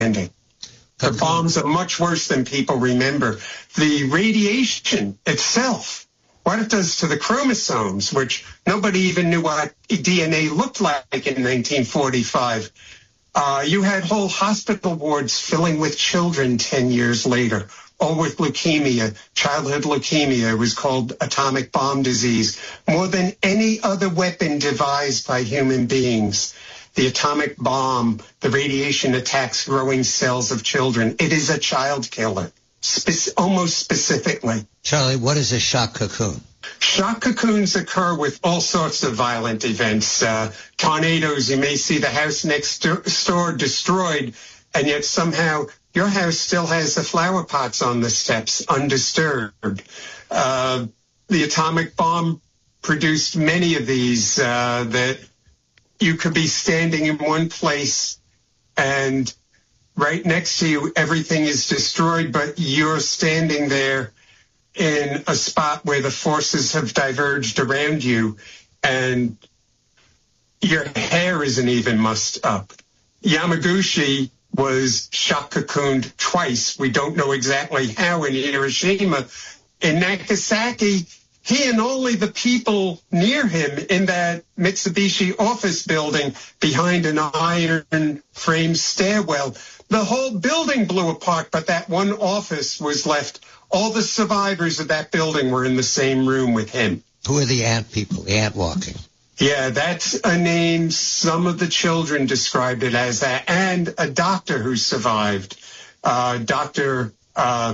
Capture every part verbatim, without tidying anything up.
The bombs are much worse than people remember. The radiation itself, what it does to the chromosomes, which nobody even knew what D N A looked like in nineteen forty-five. Uh, you had whole hospital wards filling with children ten years later, all with leukemia, childhood leukemia. It was called atomic bomb disease. More than any other weapon devised by human beings, the atomic bomb, the radiation attacks growing cells of children. It is a child killer, spe- almost specifically. Charlie, what is a shock cocoon? Shock cocoons occur with all sorts of violent events. Uh, tornadoes, you may see the house next door destroyed, and yet somehow your house still has the flower pots on the steps undisturbed. Uh, the atomic bomb produced many of these uh, that you could be standing in one place and right next to you, everything is destroyed, but you're standing there in a spot where the forces have diverged around you and your hair isn't even mussed up. Yamaguchi was shock cocooned twice. We don't know exactly how in Hiroshima. In Nagasaki, he and only the people near him in that Mitsubishi office building behind an iron frame stairwell, the whole building blew apart, but that one office was left. All the survivors of that building were in the same room with him. Who are the ant people, the ant walking? Yeah, that's a name. Some of the children described it as that. And a doctor who survived, uh, Doctor Uh,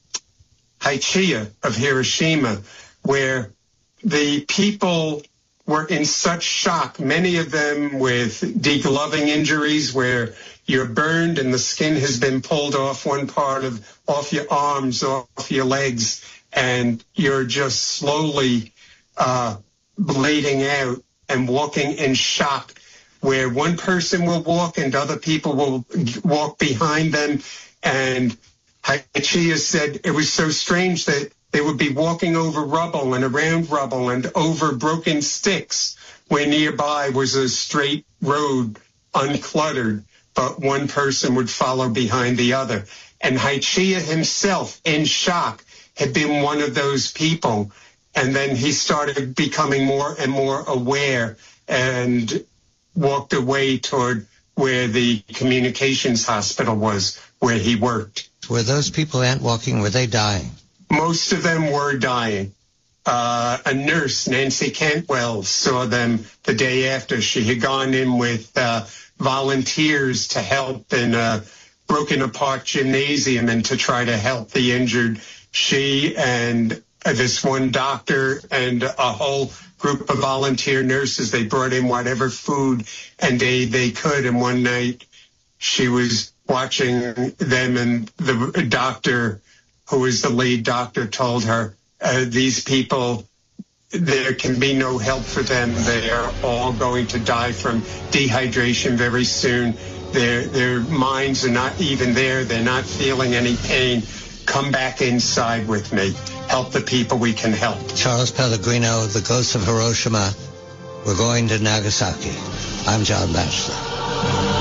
Haichiya of Hiroshima, where the people were in such shock, many of them with degloving injuries where you're burned and the skin has been pulled off one part of, off your arms, off your legs, and you're just slowly uh, bleeding out and walking in shock, where one person will walk and other people will walk behind them. And Haichiya said it was so strange that they would be walking over rubble and around rubble and over broken sticks where nearby was a straight road, uncluttered, but one person would follow behind the other. And Haichiya himself, in shock, had been one of those people. And then he started becoming more and more aware and walked away toward where the communications hospital was, where he worked. Were those people ant walking? Were they dying? Most of them were dying. Uh, a nurse, Nancy Cantwell, saw them the day after. She had gone in with uh, volunteers to help in a broken apart gymnasium and to try to help the injured. She and uh, this one doctor and a whole group of volunteer nurses, they brought in whatever food and aid they could. And one night she was watching them, and the doctor, who was the lead doctor, told her, uh, these people, there can be no help for them. They are all going to die from dehydration very soon. Their, their minds are not even there. They're not feeling any pain. Come back inside with me. Help the people we can help. Charles Pellegrino, the Ghosts of Hiroshima. We're going to Nagasaki. I'm John Batchelor.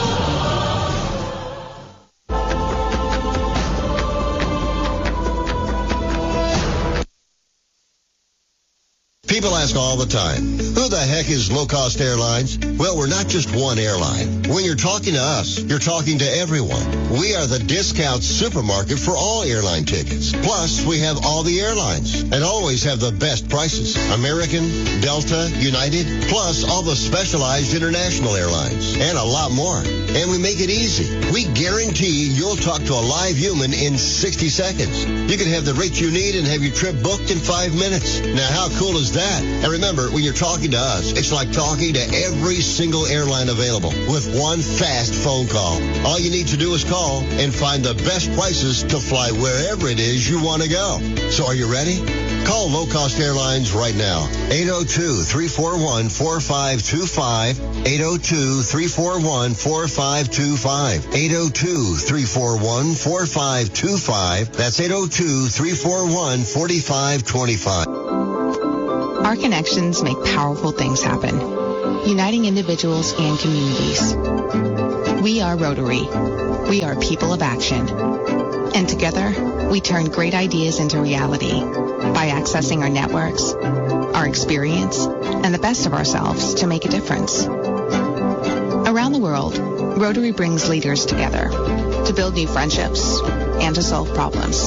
People ask all the time, who the heck is Low Cost Airlines? Well, we're not just one airline. When you're talking to us, you're talking to everyone. We are the discount supermarket for all airline tickets. Plus, we have all the airlines and always have the best prices. American, Delta, United, plus all the specialized international airlines and a lot more. And we make it easy. We guarantee you'll talk to a live human in sixty seconds. You can have the rate you need and have your trip booked in five minutes. Now, how cool is that? And remember, when you're talking to us, it's like talking to every single airline available with one fast phone call. All you need to do is call and find the best prices to fly wherever it is you want to go. So are you ready? Call Low Cost Airlines right now. eight oh two, three four one, four five two five. eight oh two, three four one, four five two five. eight oh two, three four one, four five two five. That's eight oh two, three four one, four five two five. Our connections make powerful things happen, uniting individuals and communities. We are Rotary. We are people of action. And together, we turn great ideas into reality by accessing our networks, our experience, and the best of ourselves to make a difference. Around the world, Rotary brings leaders together to build new friendships and to solve problems.